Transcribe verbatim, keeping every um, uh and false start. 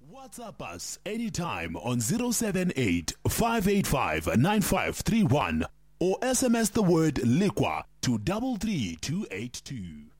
WhatsApp us anytime on zero seven eight, five eight five, nine five three one or S M S the word Liqua to three three two eight two.